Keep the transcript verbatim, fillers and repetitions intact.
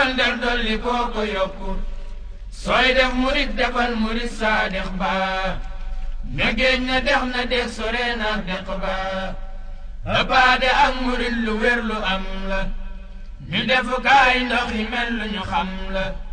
doon def dolli koo ko yokku sooy def murit defal murit saadix ba na géej na dex na dex sore na dex ba ëppaade ak murit lu wér lu am la ñu defu kaay ndox yi mel lu ñu xam la